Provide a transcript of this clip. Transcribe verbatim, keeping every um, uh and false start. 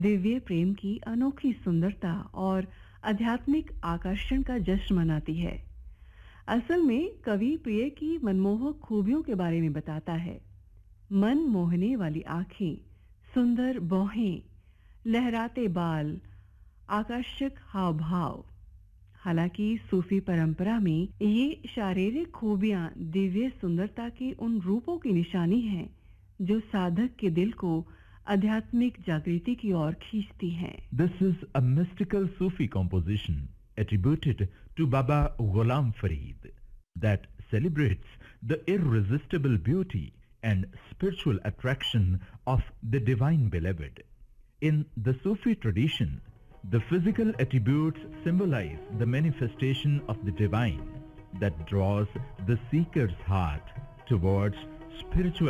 दिव्य प्रेम की अनोखी सुंदरता और आध्यात्मिक आकर्षण का जश्न मनाती है। असल में कवि प्रिय की मनमोहक खूबियों के बारे में बताता है। मन मोहने वाली आंखें, सुंदर बाहें, लहराते बाल, आकर्षक हाव भाव। हालांकि सूफी परंपरा में ये शारीरिक खूबियां दिव्य सुंदरता के उन रूपों की निशानी हैं जो साधक के दिल को आध्यात्मिक जागृति की ओर खींचती हैं। This is a mystical Sufi composition attributed to Baba Ghulam Farid that celebrates the irresistible beauty and spiritual attraction of the Divine Beloved. In the Sufi tradition, the physical attributes symbolize the manifestation of the divine that draws the seeker's heart towards spiritual